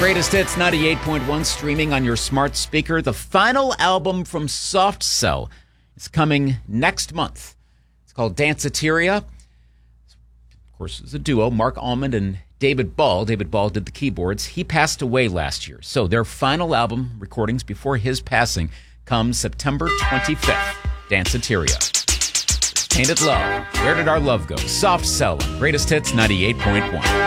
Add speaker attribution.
Speaker 1: Greatest Hits 98.1 streaming on your smart speaker. The final album from Soft Cell is coming next month. It's called Danceteria. Of course, it's a duo, Mark Almond and David Ball. David Ball did the keyboards. He passed away last year. So their final album recordings before his passing comes September 25th. Danceteria. Tainted Love. Where Did Our Love Go? Soft Cell. Greatest Hits 98.1.